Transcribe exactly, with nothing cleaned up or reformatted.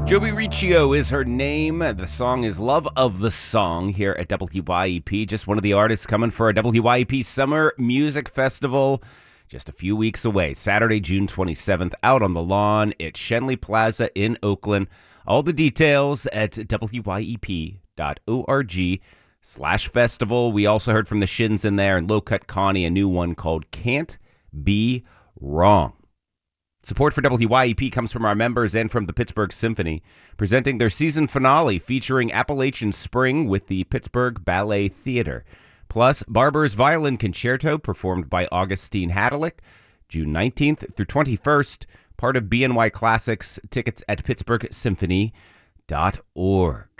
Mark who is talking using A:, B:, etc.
A: Joby Riccio is her name. The song is Love of the Song here at W Y E P. Just one of the artists coming for a W Y E P Summer Music Festival just a few weeks away. Saturday, June twenty-seventh, out on the lawn at Shenley Plaza in Oakland. All the details at W Y E P dot org slash festival. We also heard from the Shins in there and Low Cut Connie, a new one called Can't Be Wrong. Support for W Y E P comes from our members and from the Pittsburgh Symphony, presenting their season finale featuring Appalachian Spring with the Pittsburgh Ballet Theater. Plus, Barber's Violin Concerto, performed by Augustine Hadalick, June nineteenth through twenty-first, part of B N Y Classics. Tickets at pittsburgh symphony dot org.